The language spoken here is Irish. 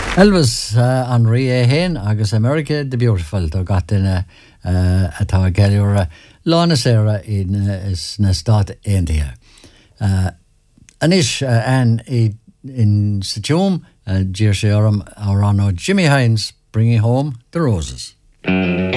Elvis an ri é héin agus America the Beautiful do gatain atá geúra lána séra is na stad India. Anis an in Sajom, Jersey Jimmy Hines bringing home the roses.